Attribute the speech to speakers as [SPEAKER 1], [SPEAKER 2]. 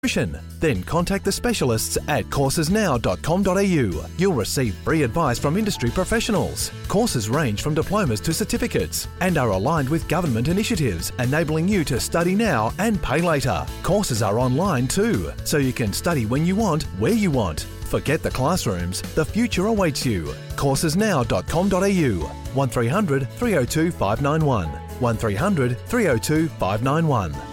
[SPEAKER 1] Then contact the specialists at coursesnow.com.au. You'll receive free advice from industry professionals. Courses range from diplomas to certificates and are aligned with government initiatives, enabling you to study now and pay later. Courses are online too, so you can study when you want, where you want. Forget the classrooms, the future awaits you. Coursesnow.com.au. 1300 302 591. 1300 302 591.